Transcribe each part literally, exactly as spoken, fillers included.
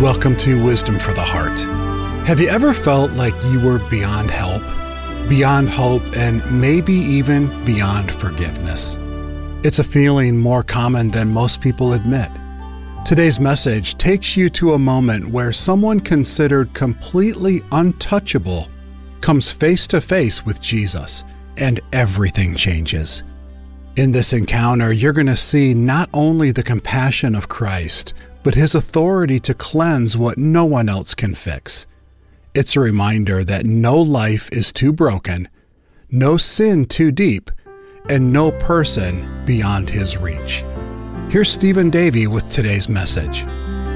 Welcome to Wisdom for the Heart. Have you ever felt like you were beyond help, beyond hope, and maybe even beyond forgiveness? It's a feeling more common than most people admit. Today's message takes you to a moment where someone considered completely untouchable comes face to face with Jesus, and everything changes. In this encounter, you're going to see not only the compassion of Christ, but his authority to cleanse what no one else can fix. It's a reminder that no life is too broken, no sin too deep, and no person beyond his reach. Here's Stephen Davey with today's message.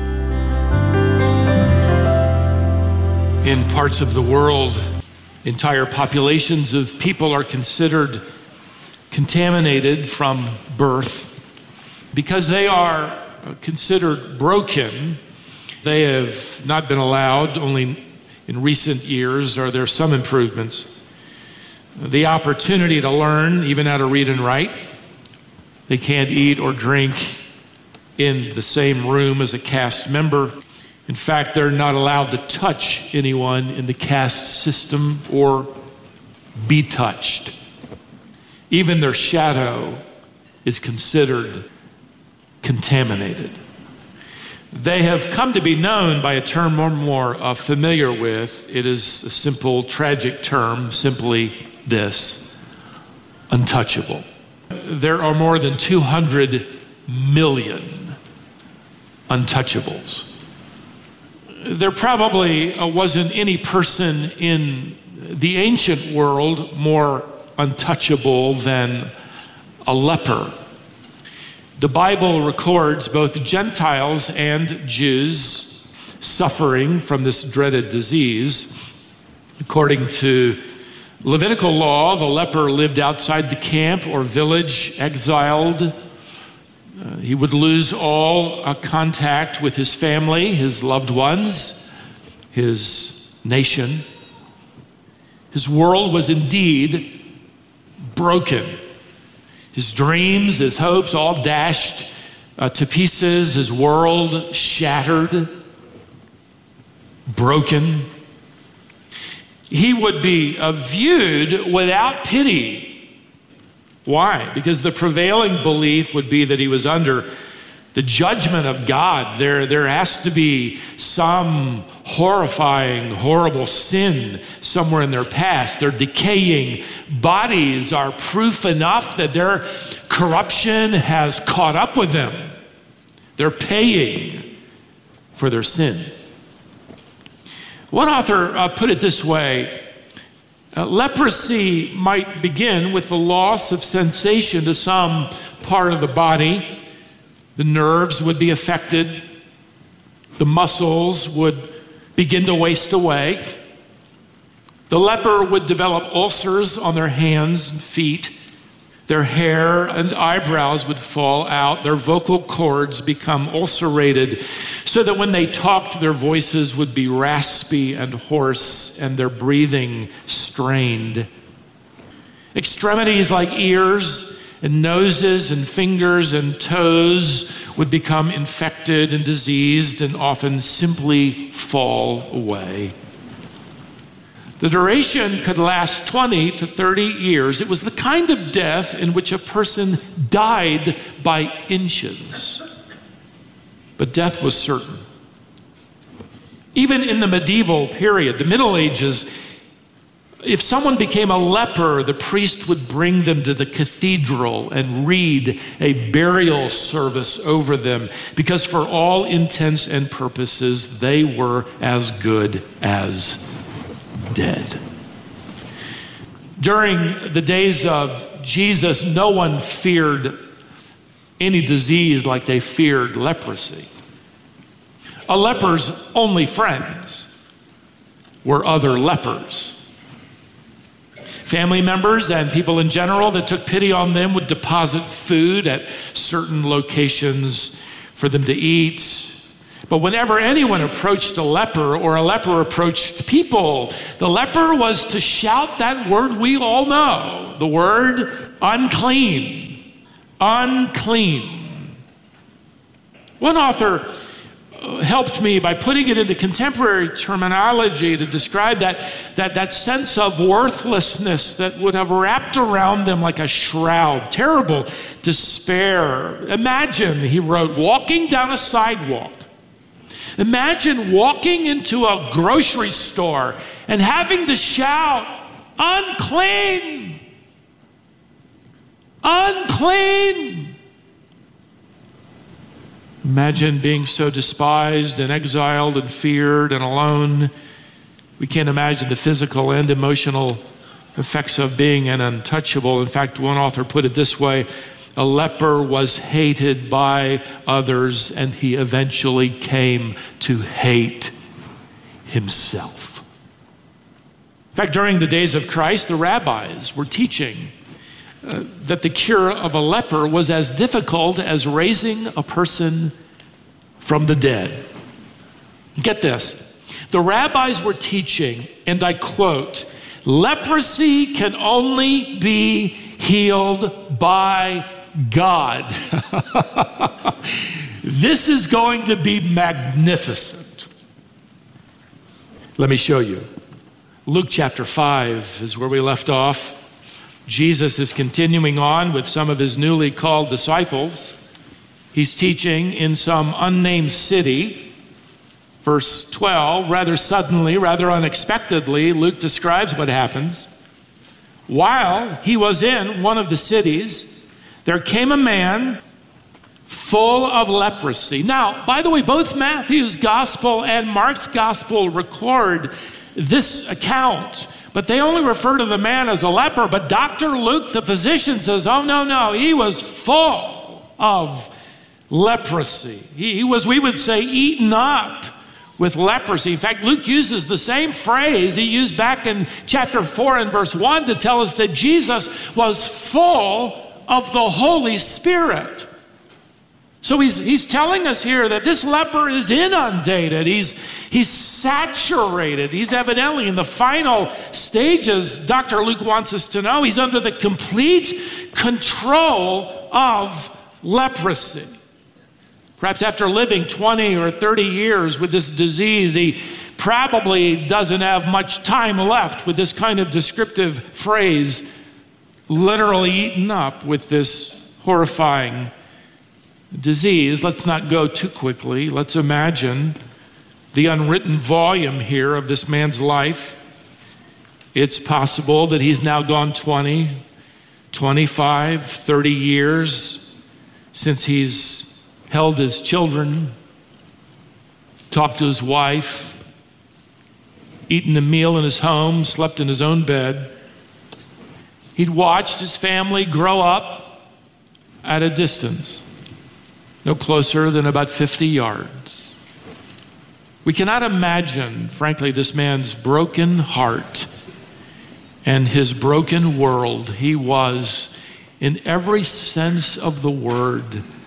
In parts of the world, entire populations of people are considered contaminated from birth because they are considered broken. They have not been allowed, only in recent years are there some improvements, the opportunity to learn even how to read and write. They can't eat or drink in the same room as a caste member. In fact, they're not allowed to touch anyone in the caste system or be touched. Even their shadow is considered contaminated. They have come to be known by a term we're more uh, familiar with. It is a simple, tragic term, simply this: untouchable. There are more than two hundred million untouchables. There probably uh, wasn't any person in the ancient world more untouchable than a leper. The Bible records both Gentiles and Jews suffering from this dreaded disease. According to Levitical law, the leper lived outside the camp or village, exiled. Uh, he would lose all uh, contact with his family, his loved ones, his nation. His world was indeed broken. His dreams, his hopes, all dashed uh, to pieces. His world shattered, broken. He would be uh, viewed without pity. Why? Because the prevailing belief would be that he was under the judgment of God. There, there has to be some horrifying, horrible sin somewhere in their past. Their decaying bodies are proof enough that their corruption has caught up with them. They're paying for their sin. One author uh, put it this way: uh, leprosy might begin with the loss of sensation to some part of the body. The nerves would be affected. The muscles would begin to waste away. The leper would develop ulcers on their hands and feet. Their hair and eyebrows would fall out. Their vocal cords become ulcerated so that when they talked, their voices would be raspy and hoarse and their breathing strained. Extremities like ears and noses and fingers and toes would become infected and diseased and often simply fall away. The duration could last twenty to thirty years. It was the kind of death in which a person died by inches. But death was certain. Even in the medieval period, the Middle Ages, if someone became a leper, the priest would bring them to the cathedral and read a burial service over them, because for all intents and purposes, they were as good as dead. During the days of Jesus, no one feared any disease like they feared leprosy. A leper's only friends were other lepers. Family members and people in general that took pity on them would deposit food at certain locations for them to eat. But whenever anyone approached a leper or a leper approached people, the leper was to shout that word we all know, the word unclean. Unclean. One author helped me by putting it into contemporary terminology to describe that, that, that sense of worthlessness that would have wrapped around them like a shroud. Terrible despair. Imagine, he wrote, walking down a sidewalk. Imagine walking into a grocery store and having to shout, unclean, unclean. Imagine being so despised and exiled and feared and alone. We can't imagine the physical and emotional effects of being an untouchable. In fact, one author put it this way: a leper was hated by others, and he eventually came to hate himself. In fact, during the days of Christ, the rabbis were teaching uh, that the cure of a leper was as difficult as raising a person from the dead. Get this. The rabbis were teaching, and I quote, leprosy can only be healed by God. This is going to be magnificent. Let me show you. Luke chapter five is where we left off. Jesus is continuing on with some of his newly called disciples. He's teaching in some unnamed city. Verse twelve, rather suddenly, rather unexpectedly, Luke describes what happens. While he was in one of the cities, there came a man full of leprosy. Now, by the way, both Matthew's gospel and Mark's gospel record this account, but they only refer to the man as a leper. But Doctor Luke, the physician, says, oh, no, no, he was full of leprosy. He, he was, we would say, eaten up with leprosy. In fact, Luke uses the same phrase he used back in chapter four and verse one to tell us that Jesus was full of the Holy Spirit. So he's, he's telling us here that this leper is inundated. He's, he's saturated. He's evidently in the final stages. Doctor Luke wants us to know he's under the complete control of leprosy. Perhaps after living twenty or thirty years with this disease, he probably doesn't have much time left with this kind of descriptive phrase, literally eaten up with this horrifying disease. Let's not go too quickly. Let's imagine the unwritten volume here of this man's life. It's possible that he's now gone twenty, twenty-five, thirty years since he's held his children, talked to his wife, eaten a meal in his home, slept in his own bed. He'd watched his family grow up at a distance, no closer than about fifty yards. We cannot imagine, frankly, this man's broken heart and his broken world. He was, in every sense of the word,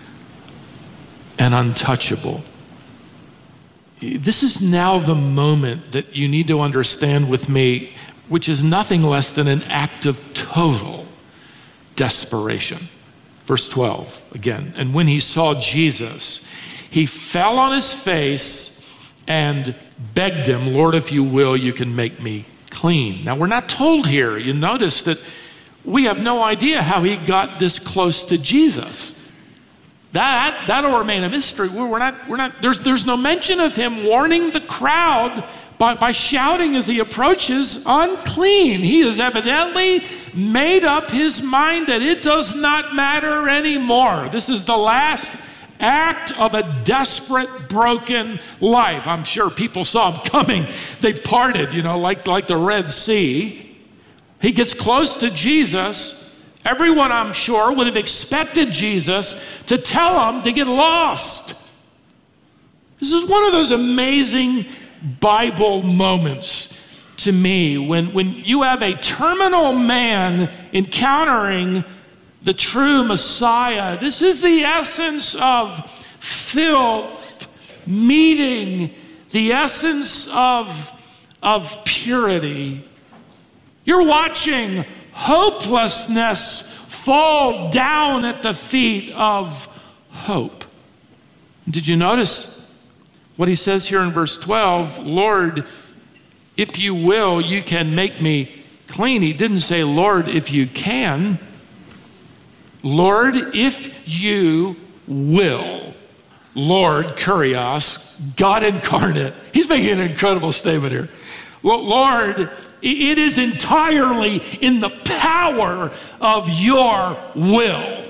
an untouchable. This is now the moment that you need to understand with me, which is nothing less than an act of total desperation. Verse twelve, again. And when he saw Jesus, he fell on his face and begged him, Lord, if you will, you can make me clean. Now, we're not told here. You notice that we have no idea how he got this close to Jesus. That, that'll remain a mystery. We're not, we're not, there's, there's no mention of him warning the crowd by, by shouting as he approaches, unclean. He has evidently made up his mind that it does not matter anymore. This is the last act of a desperate, broken life. I'm sure people saw him coming. They parted, you know, like, like the Red Sea. He gets close to Jesus. Everyone, I'm sure, would have expected Jesus to tell him to get lost. This is one of those amazing Bible moments to me when, when you have a terminal man encountering the true Messiah. This is the essence of filth meeting the essence of, of purity. You're watching hopelessness fall down at the feet of hope. Did you notice What he says here in verse twelve, Lord, if you will, you can make me clean. He didn't say, Lord, if you can. Lord, if you will. Lord, Kurios, God incarnate. He's making an incredible statement here. Well, Lord, it is entirely in the power of your will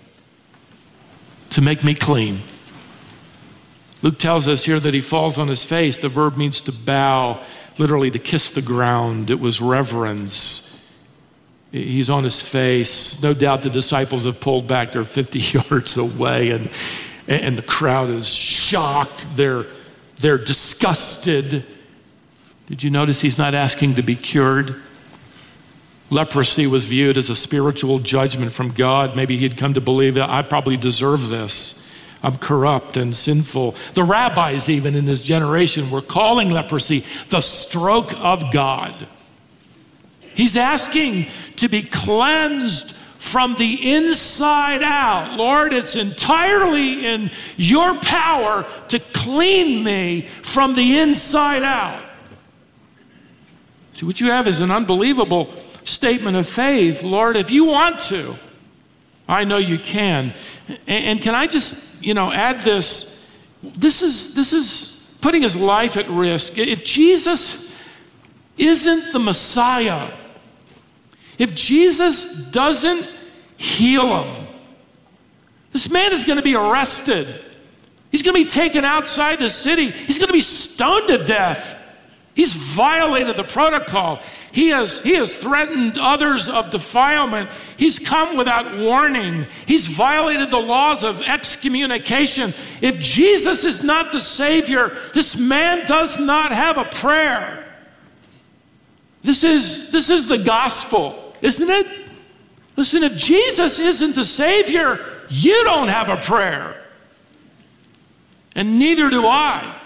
to make me clean. Luke tells us here that he falls on his face. The verb means to bow, literally to kiss the ground. It was reverence. He's on his face. No doubt the disciples have pulled back. They're fifty yards away, and, and the crowd is shocked. They're, they're disgusted. Did you notice he's not asking to be cured? Leprosy was viewed as a spiritual judgment from God. Maybe he'd come to believe that I probably deserve this. I'm corrupt and sinful. The rabbis, even in this generation, were calling leprosy the stroke of God. He's asking to be cleansed from the inside out. Lord, it's entirely in your power to clean me from the inside out. See, what you have is an unbelievable statement of faith. Lord, if you want to, I know you can. And can I just, you know, add this? This is, this is putting his life at risk. If Jesus isn't the Messiah, if Jesus doesn't heal him, this man is going to be arrested. He's going to be taken outside the city. He's going to be stoned to death. He's violated the protocol. He has, he has threatened others of defilement. He's come without warning. He's violated the laws of excommunication. If Jesus is not the Savior, this man does not have a prayer. This is, this is the gospel, isn't it? Listen, if Jesus isn't the Savior, you don't have a prayer. And neither do I.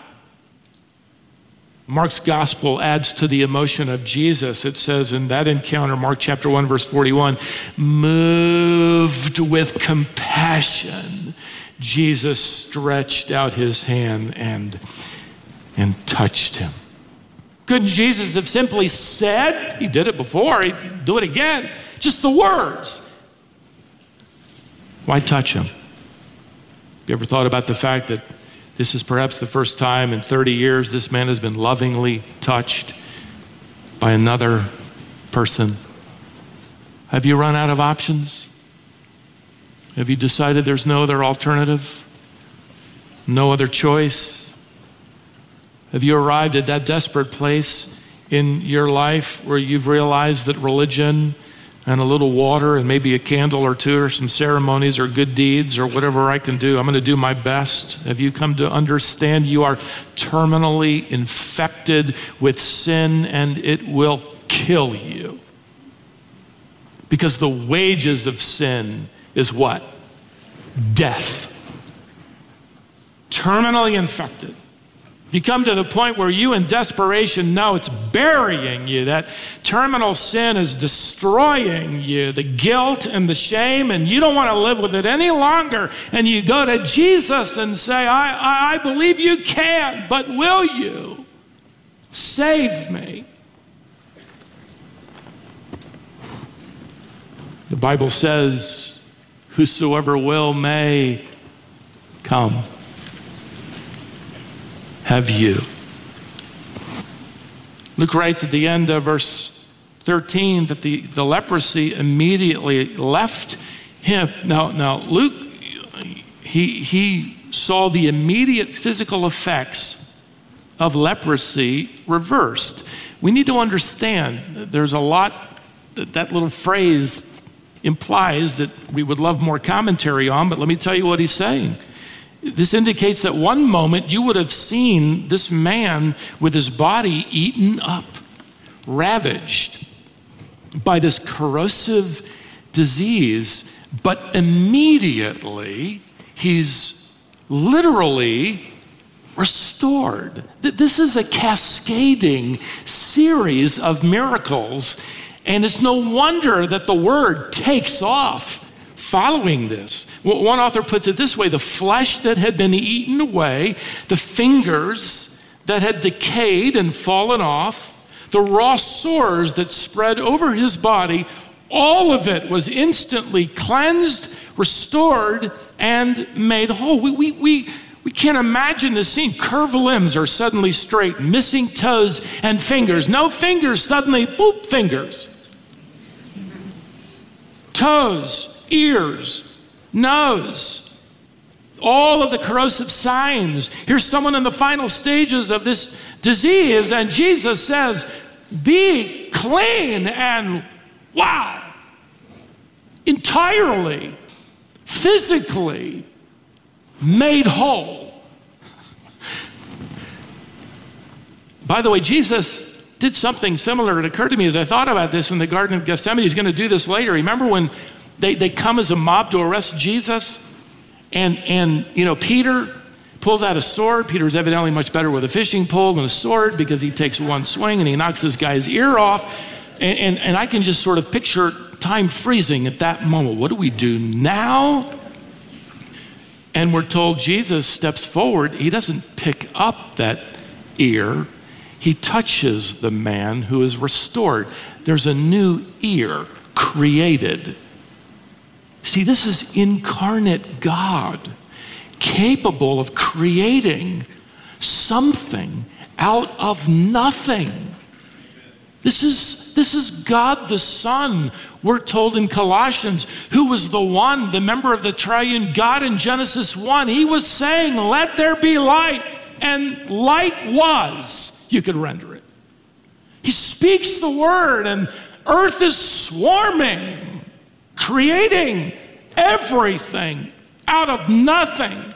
Mark's gospel adds to the emotion of Jesus. It says in that encounter, Mark chapter one, verse forty-one, moved with compassion, Jesus stretched out his hand and, and touched him. Couldn't Jesus have simply said, he did it before, he'd do it again, just the words. Why touch him? You ever thought about the fact that this is perhaps the first time in thirty years this man has been lovingly touched by another person? Have you run out of options? Have you decided there's no other alternative? No other choice? Have you arrived at that desperate place in your life where you've realized that religion and a little water and maybe a candle or two or some ceremonies or good deeds or whatever I can do, I'm going to do my best? Have you come to understand you are terminally infected with sin and it will kill you? Because the wages of sin is what? Death. Terminally infected. If you come to the point where you in desperation know it's burying you, that terminal sin is destroying you, the guilt and the shame, and you don't want to live with it any longer, and you go to Jesus and say, I, I, I believe you can, but will you save me? The Bible says, whosoever will may come. Have you? Luke writes at the end of verse thirteen that the, the leprosy immediately left him. Now, now Luke, he, he saw the immediate physical effects of leprosy reversed. We need to understand there's a lot that that little phrase implies that we would love more commentary on, but let me tell you what he's saying. This indicates that one moment you would have seen this man with his body eaten up, ravaged by this corrosive disease, but immediately he's literally restored. This is a cascading series of miracles, and it's no wonder that the word takes off following this. One author puts it this way: the flesh that had been eaten away, the fingers that had decayed and fallen off, the raw sores that spread over his body, all of it was instantly cleansed, restored, and made whole. We, we, we, we can't imagine this scene. Curved limbs are suddenly straight, missing toes and fingers. No fingers, suddenly, boop, fingers. Toes, ears, nose, all of the corrosive signs. Here's someone in the final stages of this disease, and Jesus says, be clean, and wow, entirely, physically made whole. By the way, Jesus did something similar. It occurred to me as I thought about this in the Garden of Gethsemane. He's going to do this later. Remember when they, they come as a mob to arrest Jesus? And, and, you know, Peter pulls out a sword. Peter's evidently much better with a fishing pole than a sword because he takes one swing and he knocks this guy's ear off. And, and, and I can just sort of picture time freezing at that moment. What do we do now? And we're told Jesus steps forward. He doesn't pick up that ear. He touches the man who is restored. There's a new ear created. See, this is incarnate God, capable of creating something out of nothing. This is, this is God the Son, we're told in Colossians, who was the one, the member of the triune God in Genesis one. He was saying, let there be light, and light was. You could render it. He speaks the word, and earth is swarming, creating everything out of nothing.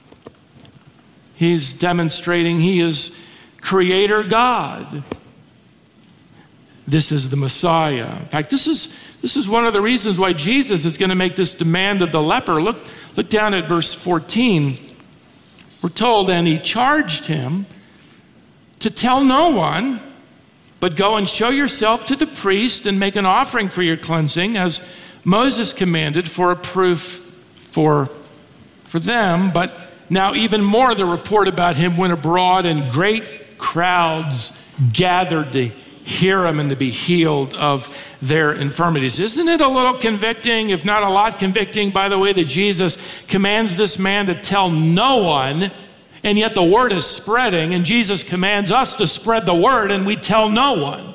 He's demonstrating he is creator God. This is the Messiah. In fact, this is, this is one of the reasons why Jesus is going to make this demand of the leper. Look, look down at verse fourteen. We're told, and he charged him to tell no one, but go and show yourself to the priest and make an offering for your cleansing, as Moses commanded, for a proof for, for them. But now even more, the report about him went abroad, and great crowds gathered to hear him and to be healed of their infirmities. Isn't it a little convicting, if not a lot convicting, by the way, that Jesus commands this man to tell no one, and yet the word is spreading, and Jesus commands us to spread the word, and we tell no one.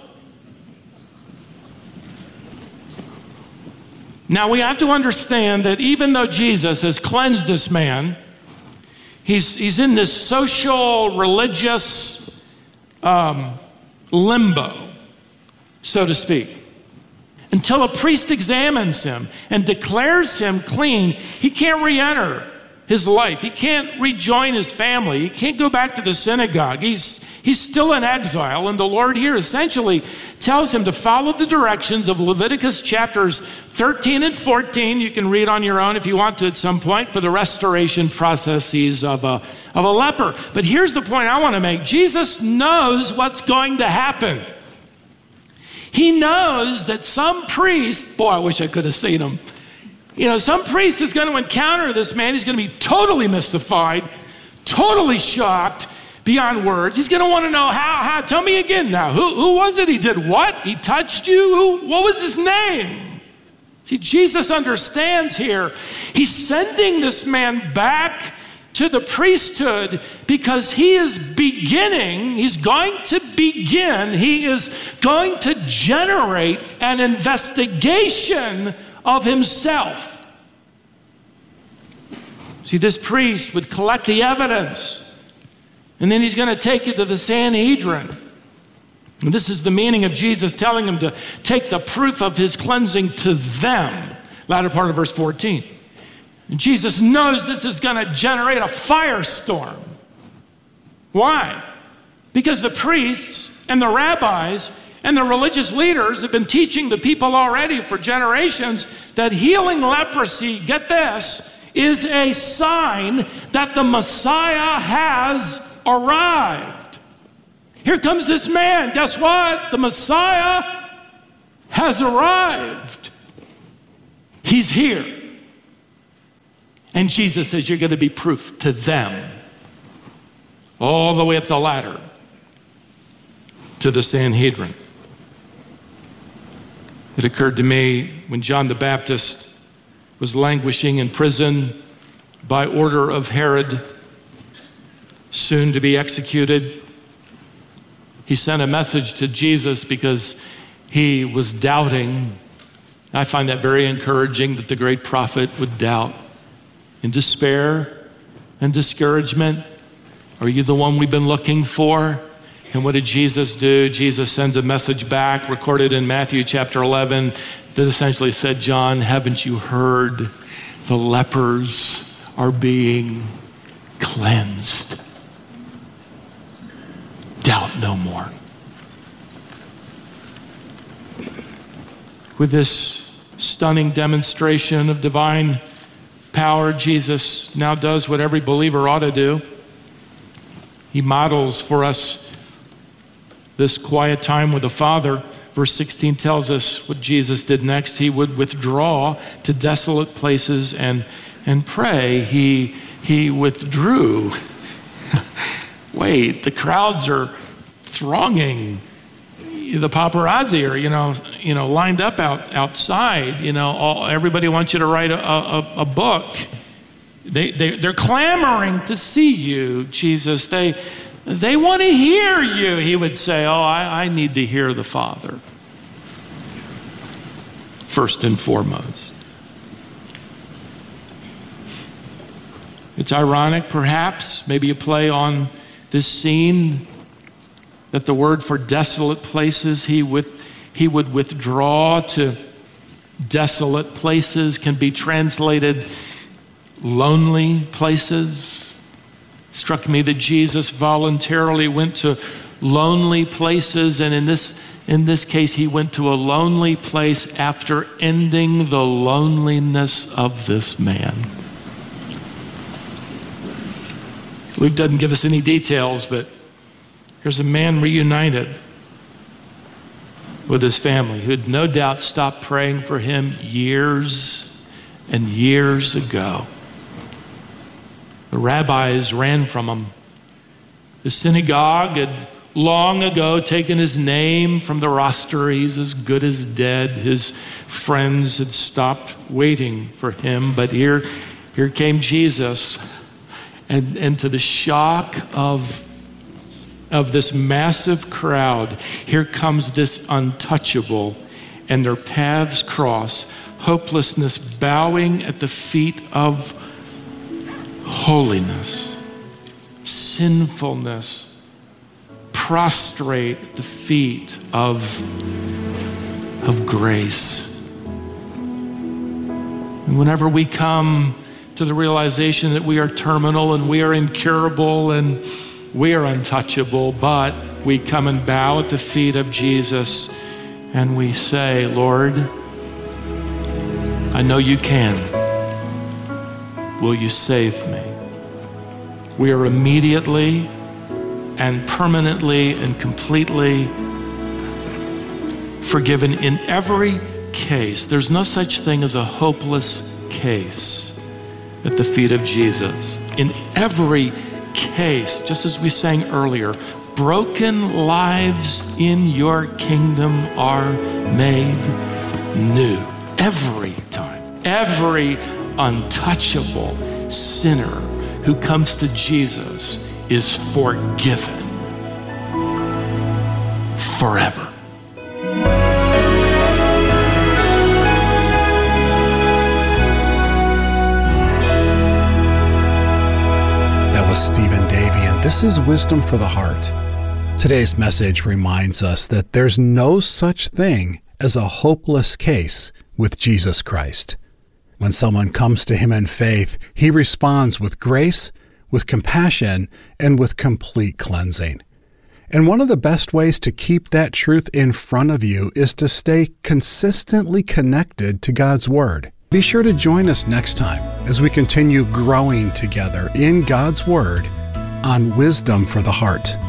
Now we have to understand that even though Jesus has cleansed this man, he's, he's in this social, religious um, limbo, so to speak. Until a priest examines him and declares him clean, he can't re-enter his life. He can't rejoin his family. He can't go back to the synagogue. He's, he's still in exile. And the Lord here essentially tells him to follow the directions of Leviticus chapters thirteen and fourteen. You can read on your own if you want to at some point, for the restoration processes of a, of a leper. But here's the point I want to make. Jesus knows what's going to happen. He knows that some priest, boy, I wish I could have seen him. You know, some priest is going to encounter this man. He's going to be totally mystified, totally shocked beyond words. He's going to want to know how, how, tell me again now, who, who was it? He did what? He touched you? Who, what was his name? See, Jesus understands here. He's sending this man back to the priesthood because he is beginning, he's going to begin, he is going to generate an investigation of himself. See, this priest would collect the evidence, and then he's going to take it to the Sanhedrin. And this is the meaning of Jesus telling him to take the proof of his cleansing to them. Latter part of verse fourteen. And Jesus knows this is going to generate a firestorm. Why? Because the priests and the rabbis and the religious leaders have been teaching the people already for generations that healing leprosy, get this, is a sign that the Messiah has arrived. Here comes this man. Guess what? The Messiah has arrived. He's here. And Jesus says, you're going to be proof to them all the way up the ladder to the Sanhedrin. It occurred to me when John the Baptist was languishing in prison by order of Herod, soon to be executed. He sent a message to Jesus because he was doubting. I find that very encouraging that the great prophet would doubt. In despair and discouragement, are you the one we've been looking for? And what did Jesus do? Jesus sends a message back, recorded in Matthew chapter eleven, that essentially said, John, haven't you heard the lepers are being cleansed? Doubt no more. With this stunning demonstration of divine power, Jesus now does what every believer ought to do. He models for us this quiet time with the Father. Verse sixteen tells us what Jesus did next. He would withdraw to desolate places and, and pray. He, he withdrew. Wait, the crowds are thronging. The paparazzi are, you know, you know, lined up out outside. You know, all, everybody wants you to write a, a, a book. They, they they're clamoring to see you, Jesus. They they want to hear you. He would say, "Oh, I, I need to hear the Father first and foremost." It's ironic, perhaps, maybe a play on this scene, that the word for desolate places, he with he would withdraw to desolate places, can be translated lonely places. Struck me that Jesus voluntarily went to lonely places, and in this in this case he went to a lonely place after ending the loneliness of this man. Luke doesn't give us any details, but here's a man reunited with his family who had no doubt stopped praying for him years and years ago. The rabbis ran from him. The synagogue had long ago taken his name from the roster. He's as good as dead. His friends had stopped waiting for him. But here, here came Jesus. And, and to the shock of of this massive crowd, here comes this untouchable, and their paths cross, hopelessness bowing at the feet of holiness, sinfulness, prostrate at the feet of, of grace. And whenever we come to the realization that we are terminal and we are incurable and we are untouchable, but we come and bow at the feet of Jesus and we say, Lord, I know you can. Will you save me? We are immediately and permanently and completely forgiven in every case. There's no such thing as a hopeless case at the feet of Jesus. In every case, just as we sang earlier, broken lives in your kingdom are made new. Every time, every untouchable sinner who comes to Jesus is forgiven forever. Was Stephen Davey, and this is Wisdom for the Heart. Today's message reminds us that there's no such thing as a hopeless case with Jesus Christ. When someone comes to him in faith, he responds with grace, with compassion, and with complete cleansing. And one of the best ways to keep that truth in front of you is to stay consistently connected to God's Word. Be sure to join us next time as we continue growing together in God's Word on Wisdom for the Heart.